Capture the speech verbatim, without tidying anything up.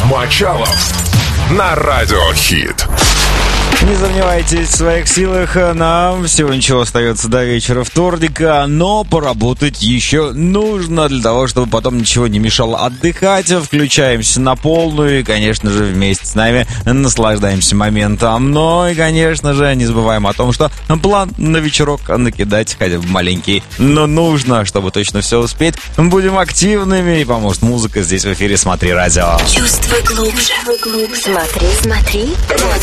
Мочалов на Радио Хит. Не сомневайтесь в своих силах, нам всего ничего остается до вечера вторника, но поработать еще нужно для того, чтобы потом ничего не мешало отдыхать. Включаемся на полную и, конечно же, вместе с нами наслаждаемся моментом. Но и, конечно же, не забываем о том, что план на вечерок накидать хотя бы маленький, но нужно, чтобы точно все успеть. Будем активными и поможет музыка здесь в эфире «Смотри радио». Чувствуй глубже. Смотри, смотри.